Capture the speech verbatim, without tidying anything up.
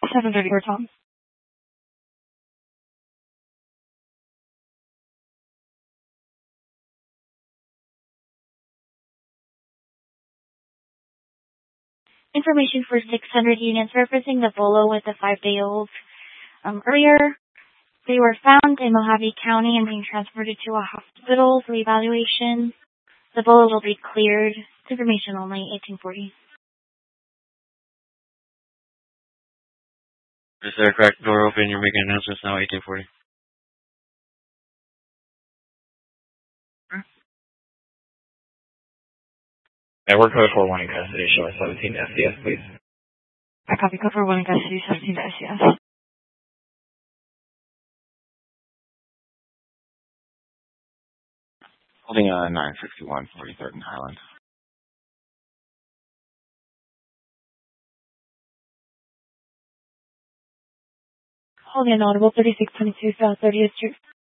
seven thirty for Tom. Information for six hundred units referencing the Volo with the five-day-old. Um, earlier, they were found in Mojave County and being transported to a hospital for evaluation. The Volo will be cleared. It's information only, eighteen forty. Is the aircraft door open? You're making announcements now, eighteen forty. Network code four one in custody, show us seventeen S C S, please. I copy code for one in custody, seventeen S C S. Holding a nine sixty-one, forty-third and Highland. Holding an audible thirty-six twenty-two South thirtieth Street.